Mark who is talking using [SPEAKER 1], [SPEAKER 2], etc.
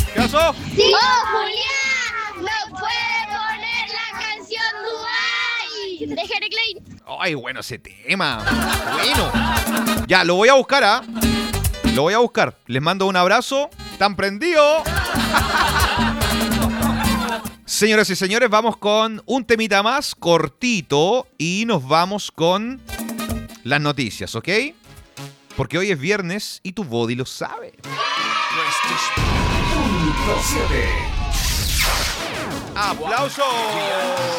[SPEAKER 1] ¿Qué pasó?
[SPEAKER 2] Sí. ¡Oh, Julián! ¡No puede poner la canción Dubai! De Jere Klein.
[SPEAKER 1] Ay, bueno ese tema. Bueno. Ya, lo voy a buscar, ¿ah? Lo voy a buscar. Les mando un abrazo. ¿Están prendidos? Señoras y señores, vamos con un temita más cortito y nos vamos con las noticias, ¿ok? Porque hoy es viernes y tu body lo sabe.
[SPEAKER 3] Punto 7.
[SPEAKER 1] ¡Aplausos!